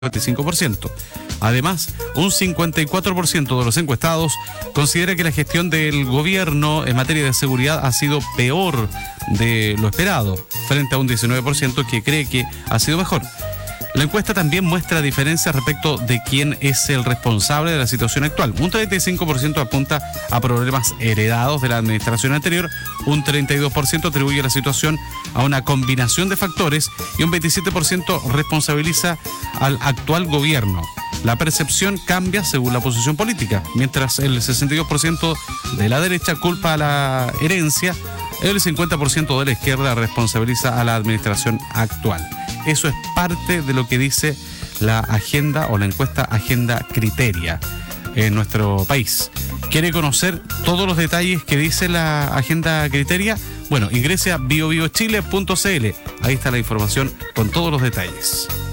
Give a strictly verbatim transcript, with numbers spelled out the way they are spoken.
veinticinco por ciento. Además, un cincuenta y cuatro por ciento de los encuestados considera que la gestión del gobierno en materia de seguridad ha sido peor de lo esperado, frente a un diecinueve por ciento que cree que ha sido mejor. La encuesta también muestra diferencias respecto de quién es el responsable de la situación actual. Un treinta y cinco por ciento apunta a problemas heredados de la administración anterior, un treinta y dos por ciento atribuye la situación a una combinación de factores y un veintisiete por ciento responsabiliza al actual gobierno. La percepción cambia según la posición política, mientras el sesenta y dos por ciento de la derecha culpa a la herencia, el cincuenta por ciento de la izquierda responsabiliza a la administración actual. Eso es parte de lo que dice la agenda o la encuesta Agenda Criteria en nuestro país. ¿Quiere conocer todos los detalles que dice la Agenda Criteria? Bueno, ingrese a bio bio chile punto c l. Ahí está la información con todos los detalles.